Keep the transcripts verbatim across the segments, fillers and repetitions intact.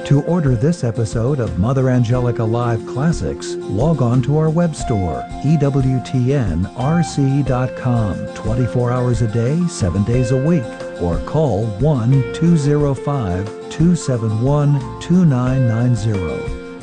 To order this episode of Mother Angelica Live Classics, log on to our web store, E W T N R C dot com, twenty-four hours a day, seven days a week, or call one two zero five, two seven one, two nine nine zero.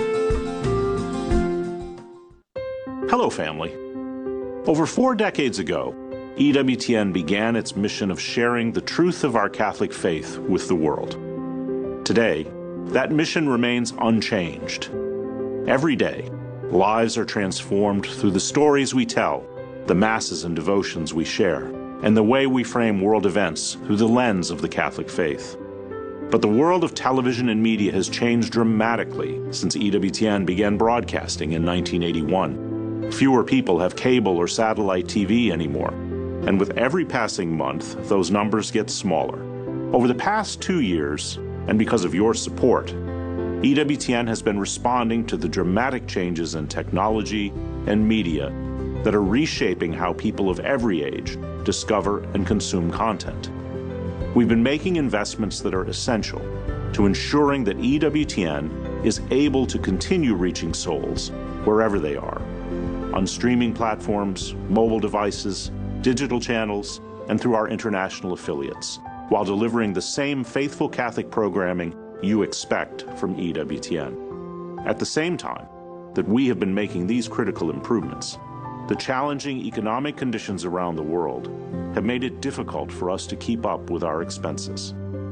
Hello, family. Over four decades ago, E W T N began its mission of sharing the truth of our Catholic faith with the world. Today, that mission remains unchanged. Every day, lives are transformed through the stories we tell, the masses and devotions we share, and the way we frame world events through the lens of the Catholic faith. But the world of television and media has changed dramatically since E W T N began broadcasting in nineteen eighty-one. Fewer people have cable or satellite T V anymore, and with every passing month, those numbers get smaller. Over the past two years, and because of your support, E W T N has been responding to the dramatic changes in technology and media that are reshaping how people of every age discover and consume content. We've been making investments that are essential to ensuring that E W T N is able to continue reaching souls wherever they are, on streaming platforms, mobile devices, digital channels, and through our international affiliates, while delivering the same faithful Catholic programming you expect from E W T N. At the same time that we have been making these critical improvements, the challenging economic conditions around the world have made it difficult for us to keep up with our expenses.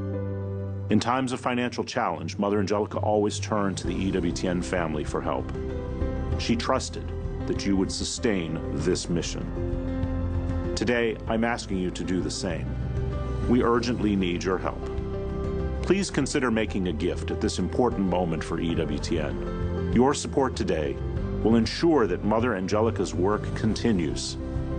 In times of financial challenge, Mother Angelica always turned to the E W T N family for help. She trusted that you would sustain this mission. Today, I'm asking you to do the same. We urgently need your help. Please consider making a gift at this important moment for E W T N. Your support today will ensure that Mother Angelica's work continues.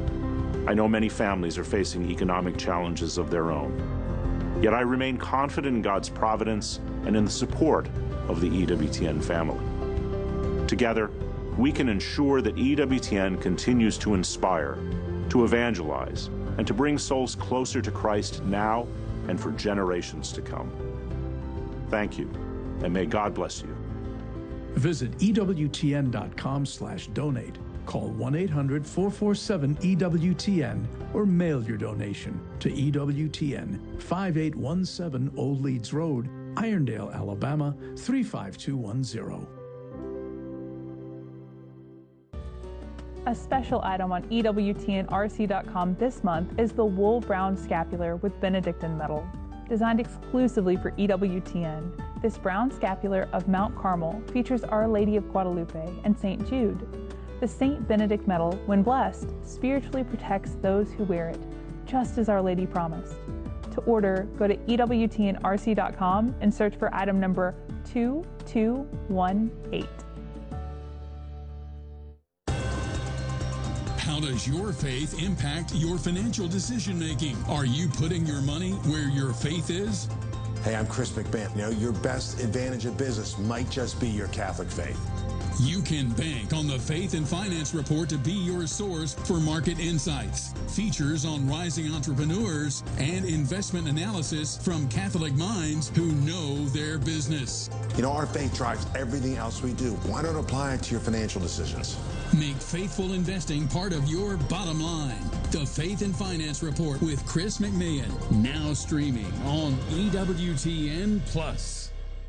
I know many families are facing economic challenges of their own, yet I remain confident in God's providence and in the support of the E W T N family. Together, we can ensure that E W T N continues to inspire, to evangelize, and to bring souls closer to Christ now and for generations to come. Thank you, and may God bless you. Visit E W T N dot com slash donate. Call one eight hundred, four four seven, E W T N or mail your donation to E W T N, five eight one seven Old Leeds Road, Irondale, Alabama, three five two one zero. A special item on E W T N R C dot com this month is the Wool Brown Scapular with Benedictine metal. Designed exclusively for E W T N, this brown scapular of Mount Carmel features Our Lady of Guadalupe and Saint Jude. The Saint Benedict medal, when blessed, spiritually protects those who wear it, just as Our Lady promised. To order, go to E W T N R C dot com and search for item number two two one eight. How does your faith impact your financial decision making? Are you putting your money where your faith is? Hey, I'm Chris McMahon. You know, your best advantage of business might just be your Catholic faith. You can bank on the Faith and Finance Report to be your source for market insights, features on rising entrepreneurs, and investment analysis from Catholic minds who know their business. You know, our faith drives everything else we do. Why not apply it to your financial decisions? Make faithful investing part of your bottom line. The Faith and Finance Report with Chris McMahon, now streaming on E W T N Plus.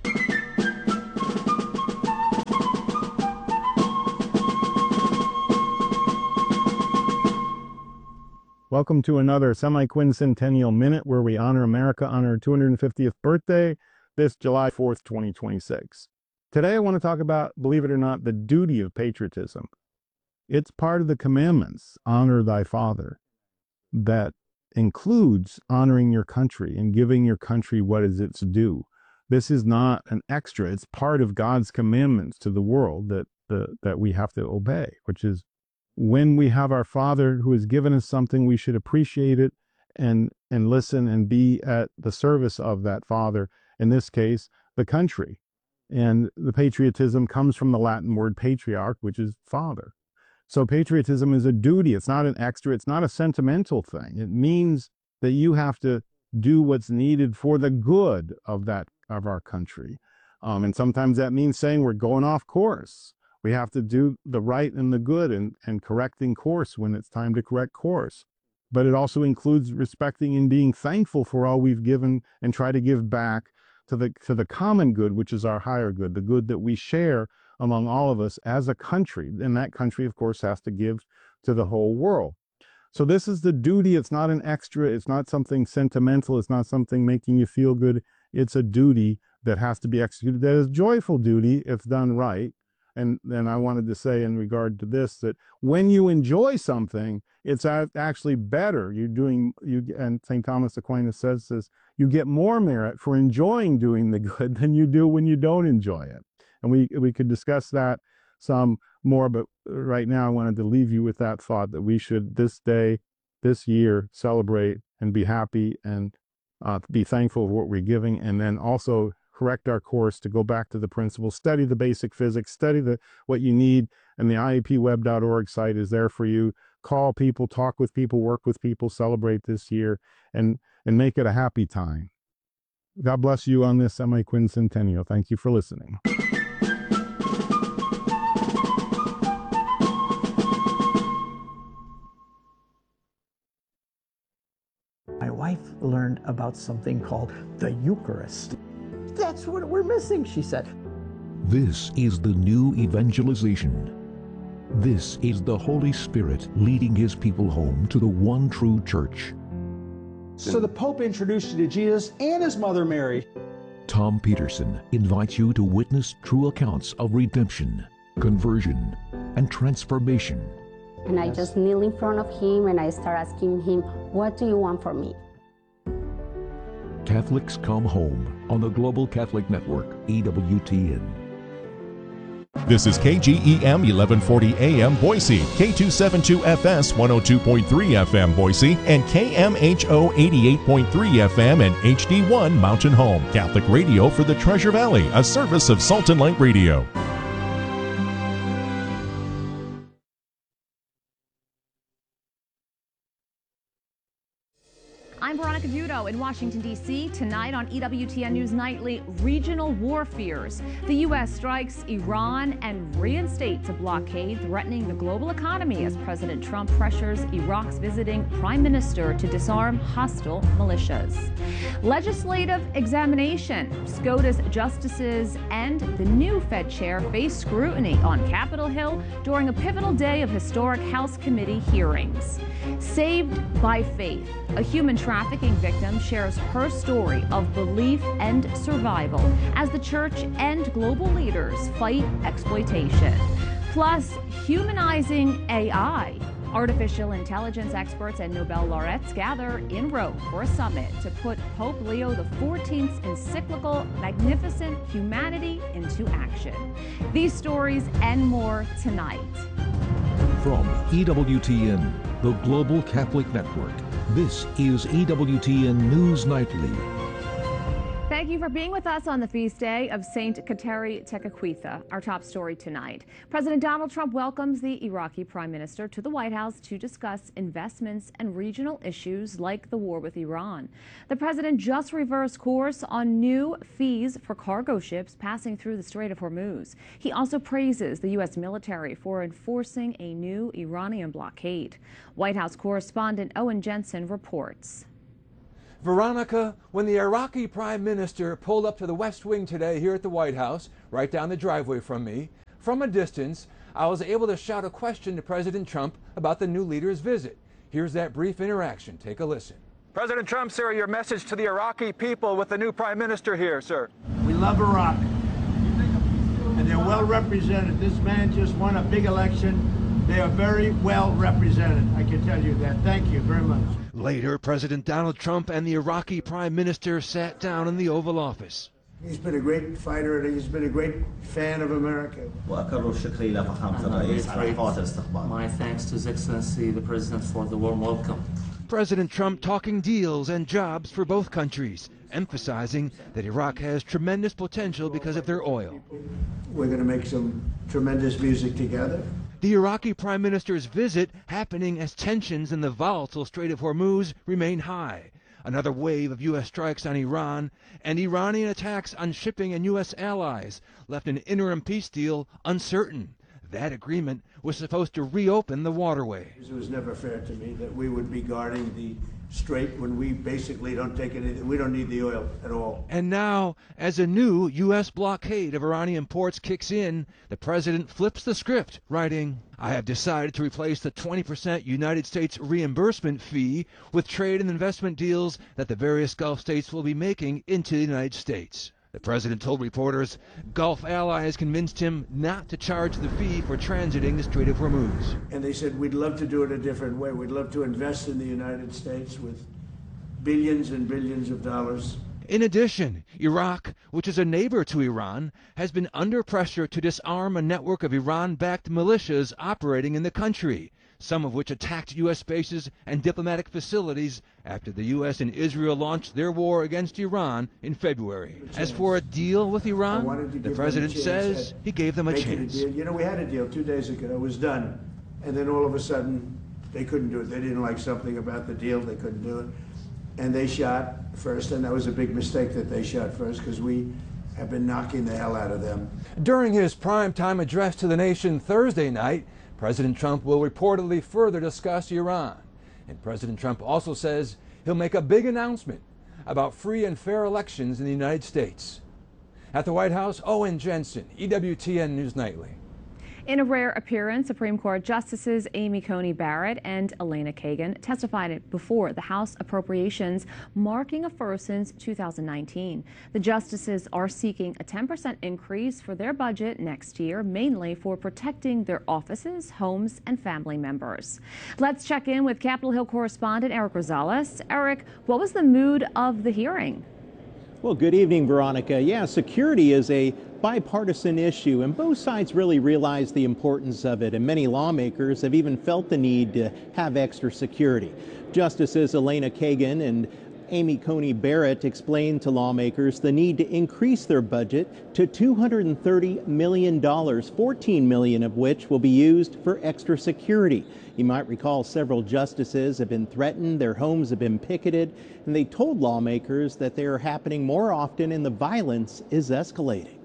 Welcome to another semi-quincentennial minute where we honor America on her two hundred fiftieth birthday, this July fourth, twenty twenty-six. Today I want to talk about, believe it or not, the duty of patriotism. It's part of the commandments, honor thy father, that includes honoring your country and giving your country what is its due. This is not an extra. It's part of God's commandments to the world that, the, that we have to obey, which is when we have our Father who has given us something, we should appreciate it and, and listen and be at the service of that Father, in this case, the country. And the patriotism comes from the Latin word patriarch, which is father. So patriotism is a duty. It's not an extra. It's not a sentimental thing. It means that you have to do what's needed for the good of that, of our country. Um, and sometimes that means saying we're going off course. We have to do the right and the good and, and correcting course when it's time to correct course. But it also includes respecting and being thankful for all we've given and try to give back to the to the common good, which is our higher good, the good that we share among all of us as a country. And that country, of course, has to give to the whole world. So this is the duty. It's not an extra. It's not something sentimental. It's not something making you feel good. It's a duty that has to be executed. That is joyful duty if done right. And then I wanted to say in regard to this, that when you enjoy something, it's actually better. You're doing, you, and Saint Thomas Aquinas says this, you get more merit for enjoying doing the good than you do when you don't enjoy it. And we, we could discuss that some more, but right now I wanted to leave you with that thought that we should this day, this year, celebrate and be happy and uh, be thankful for what we're giving, and then also correct our course to go back to the principles, study the basic physics, study the what you need, and the I A P web dot org site is there for you. Call people, talk with people, work with people, celebrate this year, and and make it a happy time. God bless you on this semi-quincentennial. Thank you for listening. My wife learned about something called the Eucharist. That's what we're missing, she said. This is the new evangelization. This is the Holy Spirit leading his people home to the one true church. So the Pope introduced you to Jesus and his mother Mary. Tom Peterson invites you to witness true accounts of redemption, conversion, and transformation. And I just kneel in front of him and I start asking him, what do you want from me? Catholics Come Home on the Global Catholic Network, E W T N. This is K G E M eleven forty A M Boise, K two seventy-two F S one oh two point three F M Boise, and K M H O eighty-eight point three F M and H D one Mountain Home. Catholic radio for the Treasure Valley, a service of Salt and Light Radio. I'm Veronica Budo in Washington, D C Tonight on E W T N News Nightly, regional war fears. The U S strikes Iran and reinstates a blockade threatening the global economy as President Trump pressures Iraq's visiting prime minister to disarm hostile militias. Legislative examination. SCOTUS justices and the new Fed chair face scrutiny on Capitol Hill during a pivotal day of historic House committee hearings. Saved by faith. A human trafficking victim shares her story of belief and survival as the church and global leaders fight exploitation. Plus, humanizing A I. Artificial intelligence experts and Nobel laureates gather in Rome for a summit to put Pope Leo the fourteenth's encyclical Magnificent Humanity into action. These stories and more tonight. From E W T N, the Global Catholic Network, this is E W T N News Nightly. Thank you for being with us on the feast day of Saint Kateri Tekakwitha. Our top story tonight. President Donald Trump welcomes the Iraqi Prime Minister to the White House to discuss investments and regional issues like the war with Iran. The president just reversed course on new fees for cargo ships passing through the Strait of Hormuz. He also praises the U S military for enforcing a new Iranian blockade. White House correspondent Owen Jensen reports. Veronica, when the Iraqi Prime Minister pulled up to the West Wing today here at the White House, right down the driveway from me, from a distance, I was able to shout a question to President Trump about the new leader's visit. Here's that brief interaction. Take a listen. President Trump, sir, your message to the Iraqi people with the new Prime Minister here, sir. We love Iraq, and they're well represented. This man just won a big election. They are very well represented. I can tell you that. Thank you very much. Later, President Donald Trump and the Iraqi Prime Minister sat down in the Oval Office. He's been a great fighter and he's been a great fan of America. My thanks to His Excellency the President for the warm welcome. President Trump talking deals and jobs for both countries, emphasizing that Iraq has tremendous potential because of their oil. We're going to make some tremendous music together. The Iraqi Prime Minister's visit happening as tensions in the volatile Strait of Hormuz remain high. Another wave of U S strikes on Iran and Iranian attacks on shipping and U S allies left an interim peace deal uncertain. That agreement was supposed to reopen the waterway. It was never fair to me that we would be guarding the strait when we basically don't take anything. We don't need the oil at all. And now, as a new U S blockade of Iranian ports kicks in, the president flips the script, writing, "I have decided to replace the twenty percent United States reimbursement fee with trade and investment deals that the various Gulf states will be making into the United States." The president told reporters Gulf allies convinced him not to charge the fee for transiting the Strait of Hormuz. And they said, we'd love to do it a different way. We'd love to invest in the United States with billions and billions of dollars. In addition, Iraq, which is a neighbor to Iran, has been under pressure to disarm a network of Iran-backed militias operating in the country, some of which attacked U S bases and diplomatic facilities after the U S and Israel launched their war against Iran in February. As for a deal with Iran, the president says he gave them a chance. You know, we had a deal two days ago. It was done. And then all of a sudden, they couldn't do it. They didn't like something about the deal. They couldn't do it. And they shot first, and that was a big mistake that they shot first because we have been knocking the hell out of them. During his primetime address to the nation Thursday night, President Trump will reportedly further discuss Iran. And President Trump also says he'll make a big announcement about free and fair elections in the United States. At the White House, Owen Jensen, E W T N News Nightly. In a rare appearance, Supreme Court Justices Amy Coney Barrett and Elena Kagan testified before the House Appropriations, marking a first since two thousand nineteen. The justices are seeking a ten percent increase for their budget next year, mainly for protecting their offices, homes, and family members. Let's check in with Capitol Hill correspondent Eric Rosales. Eric, what was the mood of the hearing? Well, good evening, Veronica. Yeah, security is a bipartisan issue, and both sides really realize the importance of it, and many lawmakers have even felt the need to have extra security. Justices Elena Kagan and Amy Coney Barrett explained to lawmakers the need to increase their budget to two hundred thirty million dollars, fourteen million dollars of which will be used for extra security. You might recall several justices have been threatened, their homes have been picketed, and they told lawmakers that they are happening more often and the violence is escalating.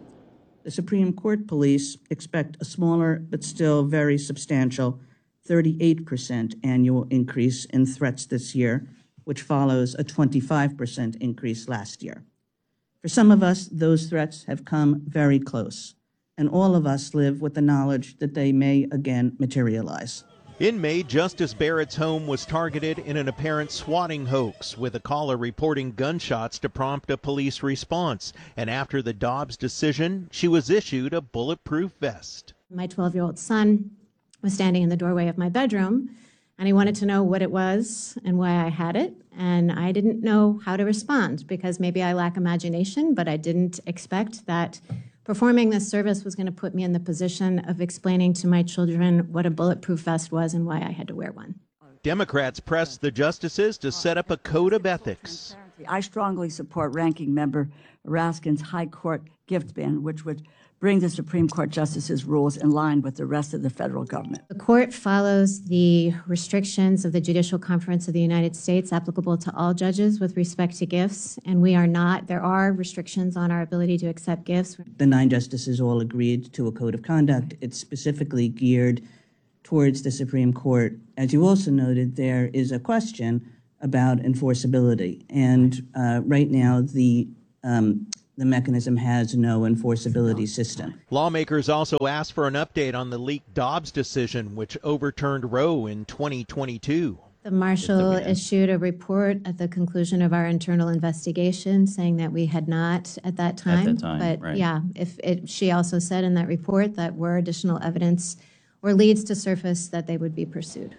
The Supreme Court police expect a smaller but still very substantial thirty-eight percent annual increase in threats this year, which follows a twenty-five percent increase last year. For some of us, those threats have come very close, and all of us live with the knowledge that they may again materialize. In May, Justice Barrett's home was targeted in an apparent swatting hoax, with a caller reporting gunshots to prompt a police response. And after the Dobbs decision, she was issued a bulletproof vest. My twelve-year-old son was standing in the doorway of my bedroom, and he wanted to know what it was and why I had it. And I didn't know how to respond because maybe I lack imagination, but I didn't expect that performing this service was going to put me in the position of explaining to my children what a bulletproof vest was and why I had to wear one. Democrats pressed the justices to set up a code of ethics. I strongly support Ranking Member Raskin's High Court gift ban, which would bring the Supreme Court justices' rules in line with the rest of the federal government. The court follows the restrictions of the Judicial Conference of the United States applicable to all judges with respect to gifts, and we are not, there are restrictions on our ability to accept gifts. The nine justices all agreed to a code of conduct. It's specifically geared towards the Supreme Court. As you also noted, there is a question about enforceability, and uh, right now the um, The mechanism has no enforceability system. Lawmakers also asked for an update on the leaked Dobbs decision, which overturned Roe in twenty twenty-two. The marshal issued a report at the conclusion of our internal investigation saying that we had not at that time. At that time, but right. yeah, if it, she also said in that report that were additional evidence or leads to surface that they would be pursued.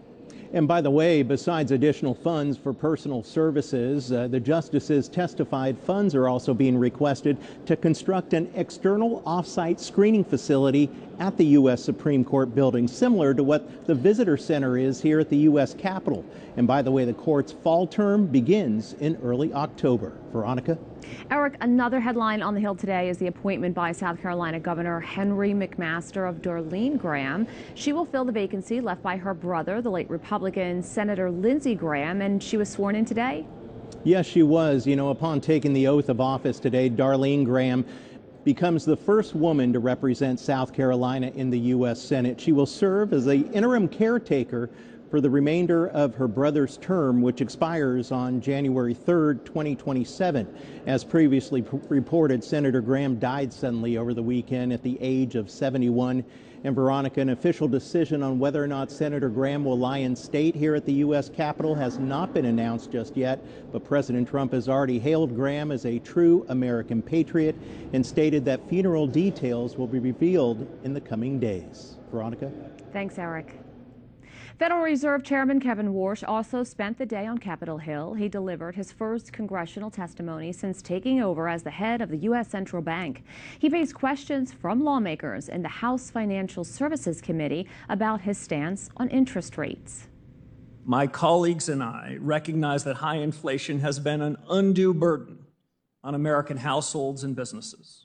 And by the way, besides additional funds for personal services, uh, the justices testified funds are also being requested to construct an external off-site screening facility at the U S Supreme Court building, similar to what the Visitor Center is here at the U S Capitol. And by the way, the court's fall term begins in early October. Veronica? Eric, another headline on the Hill today is the appointment by South Carolina Governor Henry McMaster of Darlene Graham. She will fill the vacancy left by her brother, the late Republican Senator Lindsey Graham, and she was sworn in today. Yes, she was. You know, upon taking the oath of office today, Darlene Graham becomes the first woman to represent South Carolina in the U S Senate. She will serve as the interim caretaker for the remainder of her brother's term, which expires on January third, twenty twenty-seven. As previously reported, Senator Graham died suddenly over the weekend at the age of seventy-one. And Veronica, an official decision on whether or not Senator Graham will lie in state here at the U S Capitol has not been announced just yet, but President Trump has already hailed Graham as a true American patriot and stated that funeral details will be revealed in the coming days. Veronica? Thanks, Eric. Federal Reserve Chairman Kevin Warsh also spent the day on Capitol Hill. He delivered his first congressional testimony since taking over as the head of the U S Central Bank. He faced questions from lawmakers in the House Financial Services Committee about his stance on interest rates. My colleagues and I recognize that high inflation has been an undue burden on American households and businesses.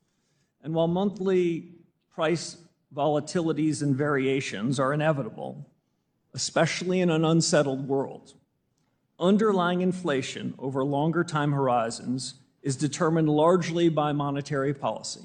And while monthly price volatilities and variations are inevitable, especially in an unsettled world, underlying inflation over longer time horizons is determined largely by monetary policy.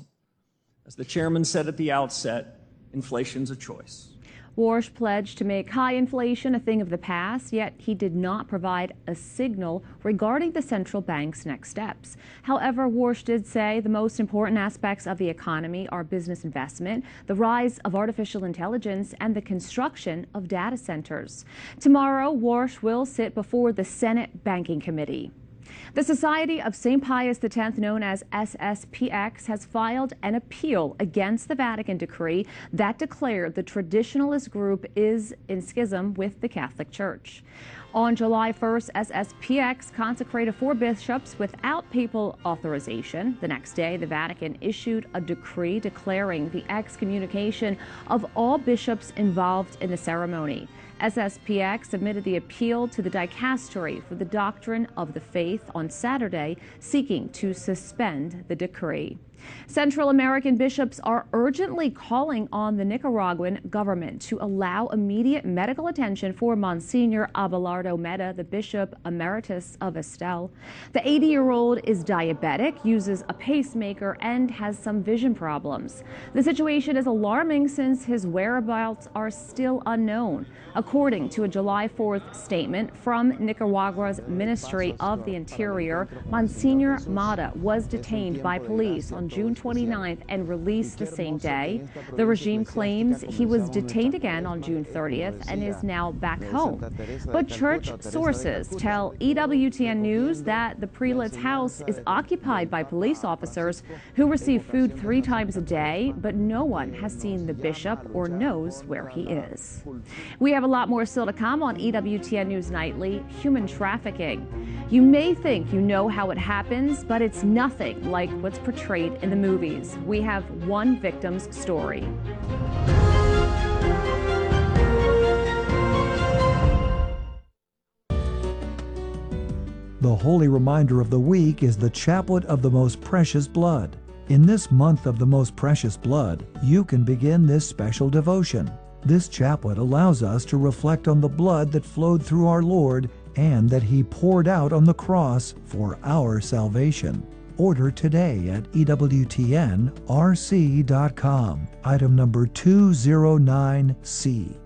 As the chairman said at the outset, inflation's a choice. Warsh pledged to make high inflation a thing of the past, yet he did not provide a signal regarding the central bank's next steps. However, Warsh did say the most important aspects of the economy are business investment, the rise of artificial intelligence, and the construction of data centers. Tomorrow, Warsh will sit before the Senate Banking Committee. The Society of Saint Pius X, known as S S P X, has filed an appeal against the Vatican decree that declared the traditionalist group is in schism with the Catholic Church. On July first, S S P X consecrated four bishops without papal authorization. The next day, the Vatican issued a decree declaring the excommunication of all bishops involved in the ceremony. S S P X submitted the appeal to the Dicastery for the Doctrine of the Faith on Saturday, seeking to suspend the decree. Central American bishops are urgently calling on the Nicaraguan government to allow immediate medical attention for Monsignor Abelardo Meta, the Bishop Emeritus of Estel. The eighty-year-old is diabetic, uses a pacemaker, and has some vision problems. The situation is alarming since his whereabouts are still unknown. According to a July fourth statement from Nicaragua's Ministry of the Interior, Monsignor Mata was detained by police on June twenty-ninth and released the same day. The regime claims he was detained again on June thirtieth and is now back home. But church sources tell E W T N News that the prelate's house is occupied by police officers who receive food three times a day, but no one has seen the bishop or knows where he is. We have a lot more still to come on E W T N News Nightly. Human trafficking. You may think you know how it happens, but it's nothing like what's portrayed in the movies. We have one victim's story. The holy reminder of the week is the Chaplet of the Most Precious Blood. In this month of the Most Precious Blood, you can begin this special devotion. This chaplet allows us to reflect on the blood that flowed through our Lord and that He poured out on the cross for our salvation. Order today at E W T N R C dot com. Item number two oh nine C.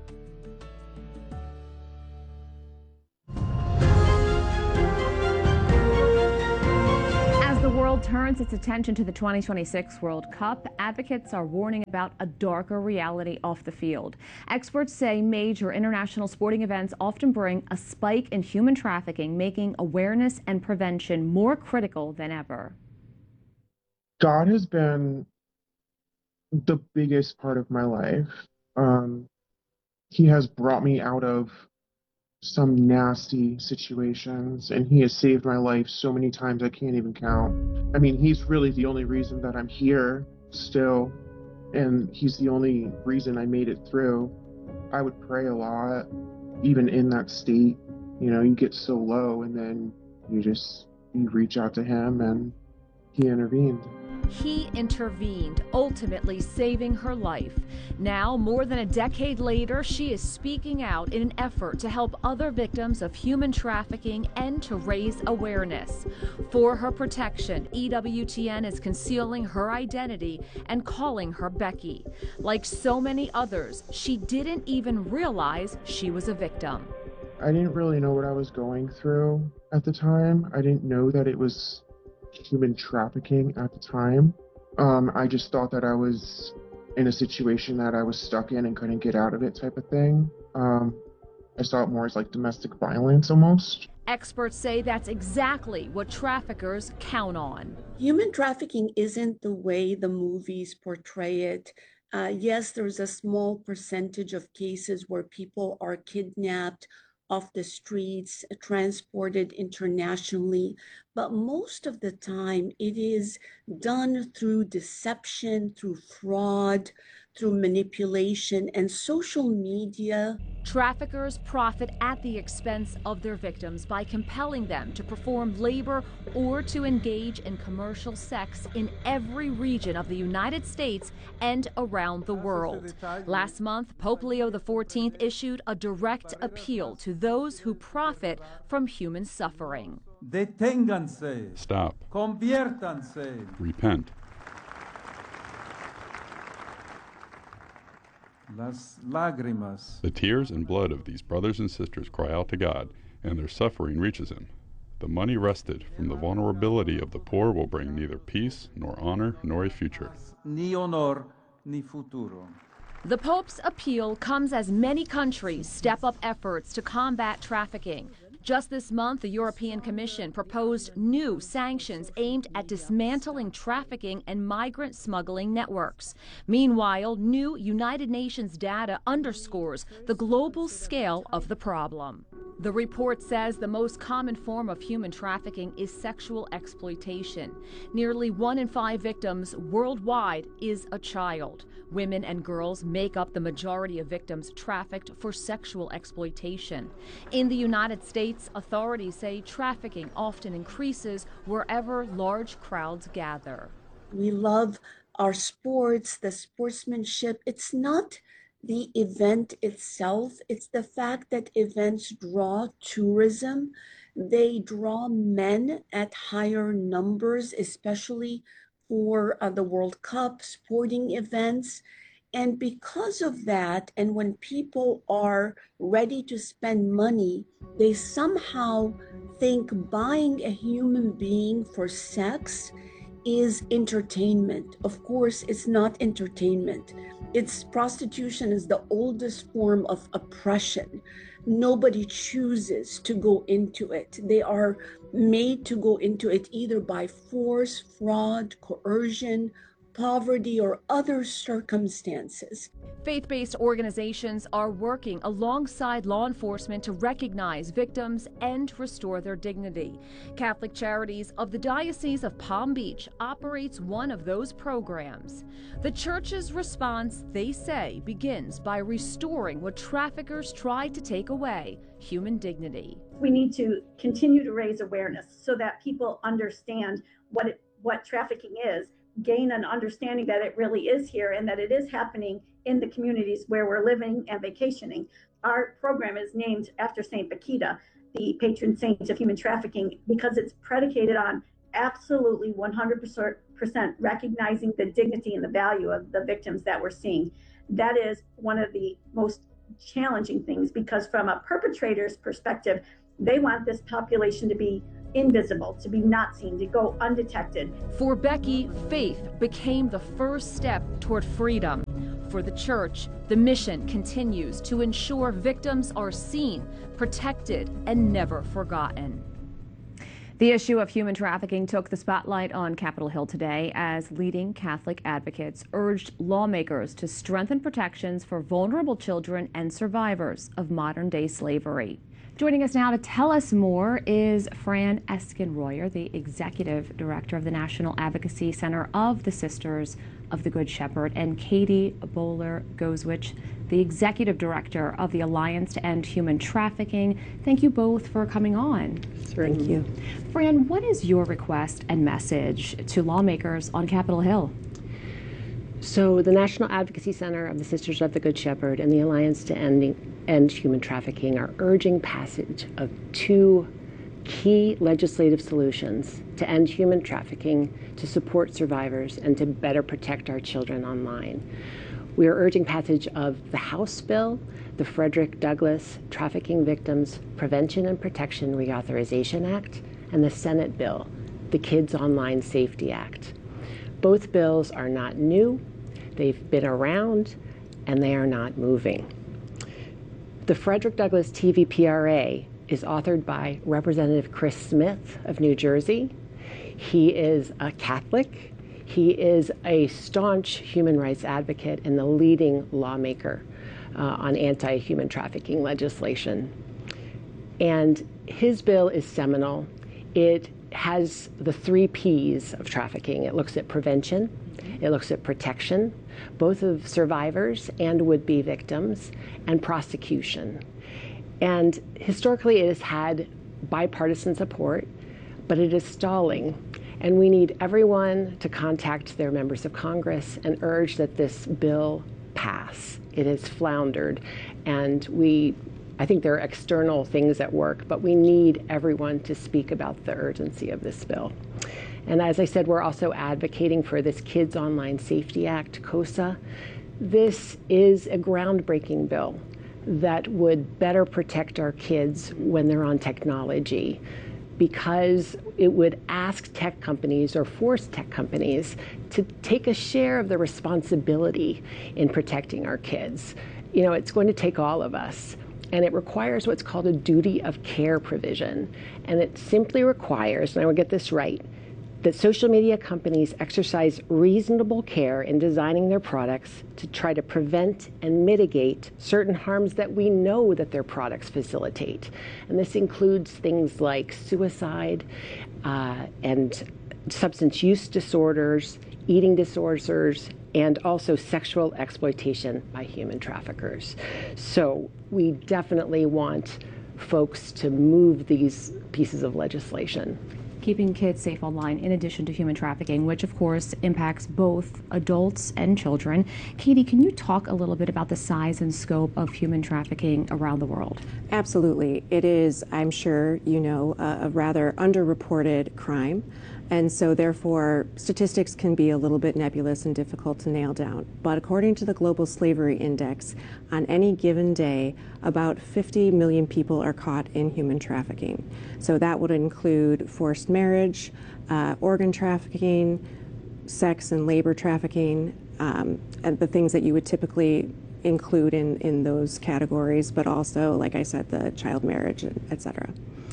As the world turns its attention to the twenty twenty-six World Cup, advocates are warning about a darker reality off the field. Experts say major international sporting events often bring a spike in human trafficking, making awareness and prevention more critical than ever. God has been the biggest part of my life. Um, he has brought me out of some nasty situations, and he has saved my life so many times I can't even count. I mean, he's really the only reason that I'm here still, and he's the only reason I made it through. I would pray a lot, even in that state. You know, you get so low, and then you just you reach out to him, and he intervened. He intervened, ultimately saving her life. Now, more than a decade later, she is speaking out in an effort to help other victims of human trafficking and to raise awareness. For her protection, E W T N is concealing her identity and calling her Becky. Like so many others, she didn't even realize she was a victim. I didn't really know what I was going through at the time. I didn't know that it was human trafficking at the time. Um, I just thought that I was in a situation that I was stuck in and couldn't get out of it type of thing. Um, I saw it more as like domestic violence almost. Experts say that's exactly what traffickers count on. Human trafficking isn't the way the movies portray it. Uh, yes, there's a small percentage of cases where people are kidnapped off the streets, transported internationally, but most of the time it is done through deception, through fraud, through manipulation and social media. Traffickers profit at the expense of their victims by compelling them to perform labor or to engage in commercial sex in every region of the United States and around the world. Last month, Pope Leo the fourteenth issued a direct appeal to those who profit from human suffering. Deténganse. Stop. Conviértanse. Repent. Las lágrimas. The tears and blood of these brothers and sisters cry out to God, and their suffering reaches him. The money wrested from the vulnerability of the poor will bring neither peace, nor honor, nor a future. Ni honor, ni futuro. The Pope's appeal comes as many countries step up efforts to combat trafficking. Just this month, the European Commission proposed new sanctions aimed at dismantling trafficking and migrant smuggling networks. Meanwhile, new United Nations data underscores the global scale of the problem. The report says the most common form of human trafficking is sexual exploitation. Nearly one in five victims worldwide is a child. Women and girls make up the majority of victims trafficked for sexual exploitation. In the United States, authorities say trafficking often increases wherever large crowds gather. We love our sports, the sportsmanship. It's not the event itself, it's the fact that events draw tourism. They draw men at higher numbers, especially for uh, the World Cup, sporting events. And because of that, and when people are ready to spend money, they somehow think buying a human being for sex is entertainment. Of course, it's not entertainment. It's prostitution is the oldest form of oppression. Nobody chooses to go into it. They are made to go into it either by force, fraud, coercion, poverty, or other circumstances. Faith-based organizations are working alongside law enforcement to recognize victims and restore their dignity. Catholic Charities of the Diocese of Palm Beach operates one of those programs. The church's response, they say, begins by restoring what traffickers tried to take away: human dignity. We need to continue to raise awareness so that people understand what it, what trafficking is, gain an understanding that it really is here and that it is happening in the communities where we're living and vacationing. Our program is named after Saint Bakita, the patron saint of human trafficking, because it's predicated on absolutely one hundred percent recognizing the dignity and the value of the victims that we're seeing. That is one of the most challenging things, because from a perpetrator's perspective, they want this population to be invisible, to be not seen, to go undetected. For Becky, faith became the first step toward freedom. For the church, the mission continues to ensure victims are seen, protected, and never forgotten. The issue of human trafficking took the spotlight on Capitol Hill today as leading Catholic advocates urged lawmakers to strengthen protections for vulnerable children and survivors of modern-day slavery. Joining us now to tell us more is Fran Eskin-Royer, the Executive Director of the National Advocacy Center of the Sisters of the Good Shepherd, and Katie Bowler-Gozwich, the Executive Director of the Alliance to End Human Trafficking. Thank you both for coming on. Thank you. Fran, what is your request and message to lawmakers on Capitol Hill? So the National Advocacy Center of the Sisters of the Good Shepherd and the Alliance to Ending, End Human Trafficking are urging passage of two key legislative solutions to end human trafficking, to support survivors, and to better protect our children online. We are urging passage of the House bill, the Frederick Douglass Trafficking Victims Prevention and Protection Reauthorization Act, and the Senate bill, the Kids Online Safety Act. Both bills are not new. They've been around, and they are not moving. The Frederick Douglass T V P R A is authored by Representative Chris Smith of New Jersey. He is a Catholic. He is a staunch human rights advocate and the leading lawmaker uh, on anti-human trafficking legislation. And his bill is seminal. It has the three P's of trafficking. It looks at prevention, it looks at protection, both of survivors and would-be victims, and prosecution. And historically it has had bipartisan support, but it is stalling. And we need everyone to contact their members of Congress and urge that this bill pass. It has floundered, and we I think there are external things at work, but we need everyone to speak about the urgency of this bill. And as I said, we're also advocating for this Kids Online Safety Act, KOSA. This is a groundbreaking bill that would better protect our kids when they're on technology, because it would ask tech companies or force tech companies to take a share of the responsibility in protecting our kids. You know, it's going to take all of us. And it requires what's called a duty of care provision. And it simply requires, and I will get this right, that social media companies exercise reasonable care in designing their products to try to prevent and mitigate certain harms that we know that their products facilitate. And this includes things like suicide uh, and substance use disorders, eating disorders, and also sexual exploitation by human traffickers. So we definitely want folks to move these pieces of legislation. Keeping kids safe online in addition to human trafficking, which of course impacts both adults and children. Katie, can you talk a little bit about the size and scope of human trafficking around the world? Absolutely. It is, I'm sure you know, a, a rather underreported crime. And so therefore, statistics can be a little bit nebulous and difficult to nail down. But according to the Global Slavery Index, on any given day, about fifty million people are caught in human trafficking. So that would include forced marriage, uh, organ trafficking, sex and labor trafficking, um, and the things that you would typically include in, in those categories, but also, like I said, the child marriage, et cetera.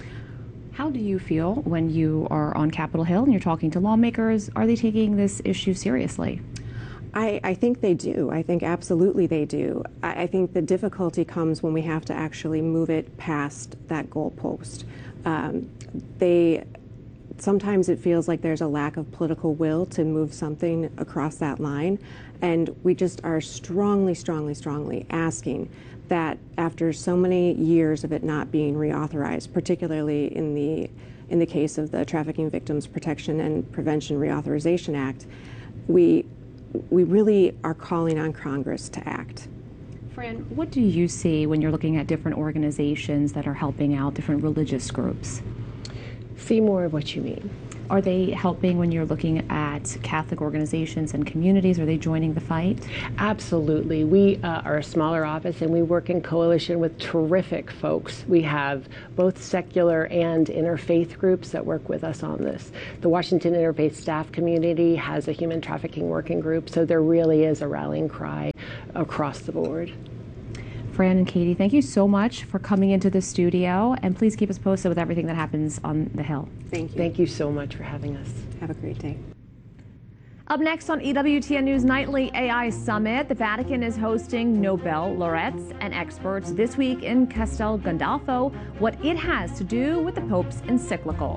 How do you feel when you are on Capitol Hill and you're talking to lawmakers? Are they taking this issue seriously? I, I think they do. I think absolutely they do. I, I think the difficulty comes when we have to actually move it past that goalpost. Um, they sometimes it feels like there's a lack of political will to move something across that line, and we just are strongly, strongly, strongly asking that after so many years of it not being reauthorized, particularly in the in the case of the Trafficking Victims Protection and Prevention Reauthorization Act, we we really are calling on Congress to act. Fran, what do you see when you're looking at different organizations that are helping out different religious groups? See more of what you mean. Are they helping when you're looking at Catholic organizations and communities? Are they joining the fight? Absolutely. We uh, are a smaller office, and we work in coalition with terrific folks. We have both secular and interfaith groups that work with us on this. The Washington Interfaith Staff Community has a human trafficking working group, so there really is a rallying cry across the board. Fran and Katie, thank you so much for coming into the studio, and please keep us posted with everything that happens on the Hill. Thank you. Thank you so much for having us. Have a great day. Up next on E W T N News Nightly A I Summit, the Vatican is hosting Nobel laureates and experts this week in Castel Gandolfo, what it has to do with the Pope's encyclical.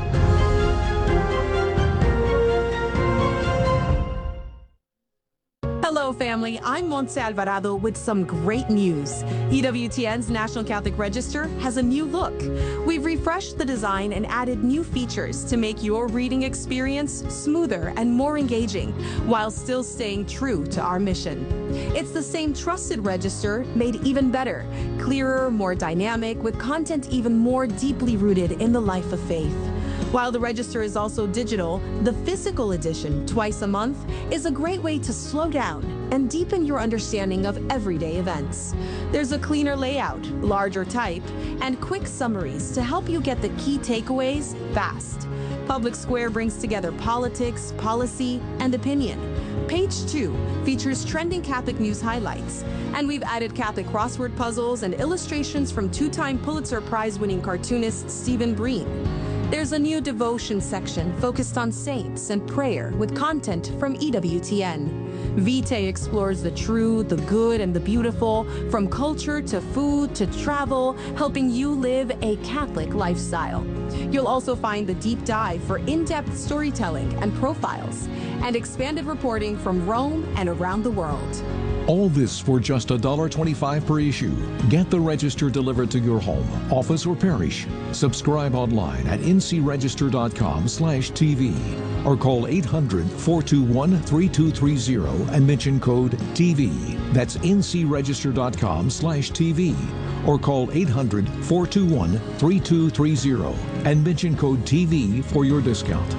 Hello, family. I'm Montse Alvarado with some great news. E W T N's National Catholic Register has a new look. We've refreshed the design and added new features to make your reading experience smoother and more engaging, while still staying true to our mission. It's the same trusted register, made even better, clearer, more dynamic, with content even more deeply rooted in the life of faith. While the register is also digital, the physical edition, twice a month, is a great way to slow down and deepen your understanding of everyday events. There's a cleaner layout, larger type, and quick summaries to help you get the key takeaways fast. Public Square brings together politics, policy, and opinion. Page two features trending Catholic news highlights, and we've added Catholic crossword puzzles and illustrations from two-time Pulitzer Prize-winning cartoonist Stephen Breen. There's a new devotion section focused on saints and prayer with content from E W T N. Vitae explores the true, the good, and the beautiful, from culture to food to travel, helping you live a Catholic lifestyle. You'll also find the deep dive for in-depth storytelling and profiles, and expanded reporting from Rome and around the world. All this for just one dollar twenty-five per issue. Get the register delivered to your home, office, or parish. Subscribe online at n c register dot com slash t v or call eight hundred, four two one, three two three zero and mention code T V. That's n c register dot com slash T V or call eight hundred, four two one, three two three zero and mention code T V for your discount.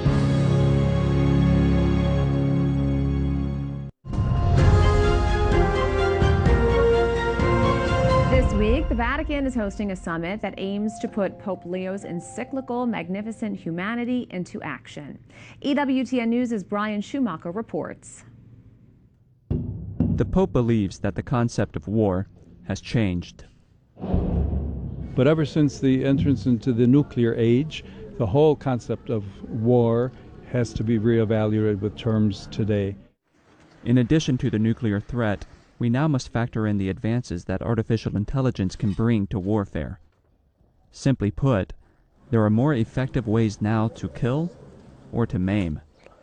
The Vatican is hosting a summit that aims to put Pope Leo's encyclical Magnificent Humanity into action. E W T N News' Brian Schumacher reports. The Pope believes that the concept of war has changed. But ever since the entrance into the nuclear age, the whole concept of war has to be reevaluated with terms today. In addition to the nuclear threat, we now must factor in the advances that artificial intelligence can bring to warfare. Simply put, there are more effective ways now to kill or to maim.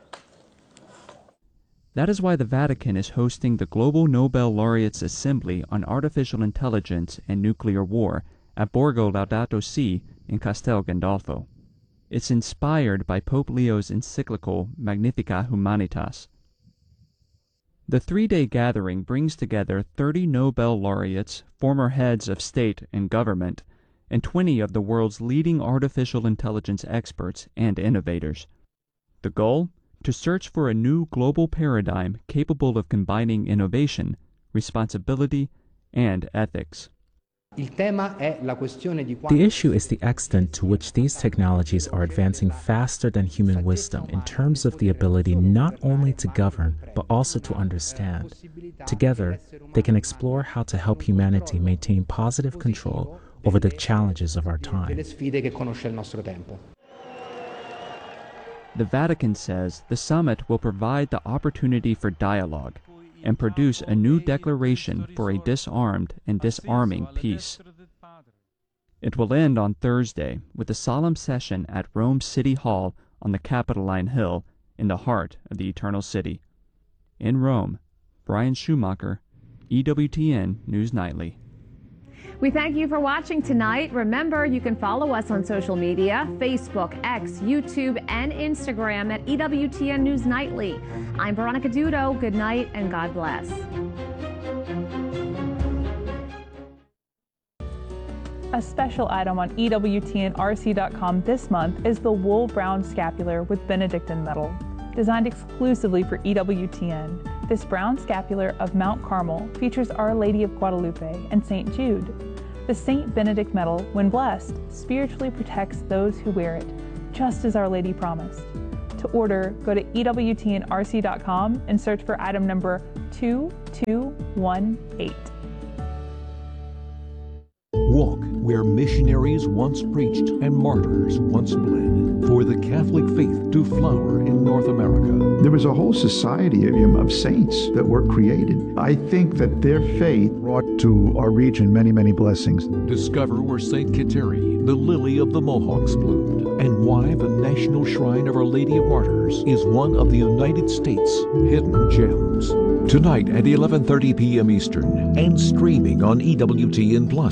That is why the Vatican is hosting the Global Nobel Laureates Assembly on Artificial Intelligence and Nuclear War at Borgo Laudato Si in Castel Gandolfo. It's inspired by Pope Leo's encyclical Magnificat Humanitas. The three-day gathering brings together thirty Nobel laureates, former heads of state and government, and twenty of the world's leading artificial intelligence experts and innovators. The goal? To search for a new global paradigm capable of combining innovation, responsibility, and ethics. The issue is the extent to which these technologies are advancing faster than human wisdom in terms of the ability not only to govern, but also to understand. Together, they can explore how to help humanity maintain positive control over the challenges of our time. The Vatican says the summit will provide the opportunity for dialogue and produce a new declaration for a disarmed and disarming peace. It will end on Thursday with a solemn session at Rome City Hall on the Capitoline Hill in the heart of the Eternal City. In Rome, Brian Schumacher, E W T N News Nightly. We thank you for watching tonight. Remember, you can follow us on social media, Facebook, X, YouTube, and Instagram at E W T N News Nightly. I'm Veronica Dudo. Good night and God bless. A special item on E W T N R C dot com this month is the Wool Brown Scapular with Benedictine metal. Designed exclusively for E W T N, this brown scapular of Mount Carmel features Our Lady of Guadalupe and Saint Jude. The Saint Benedict medal, when blessed, spiritually protects those who wear it, just as Our Lady promised. To order, go to E W T N R C dot com and search for item number two two one eight. Walk where missionaries once preached and martyrs once bled, for the Catholic faith to flower in North America. There was a whole society of, of saints that were created. I think that their faith brought to our region many, many blessings. Discover where Saint Kiteri, the lily of the Mohawks, bloomed, and why the National Shrine of Our Lady of Martyrs is one of the United States' hidden gems. Tonight at eleven thirty p m Eastern and streaming on E W T N Plus.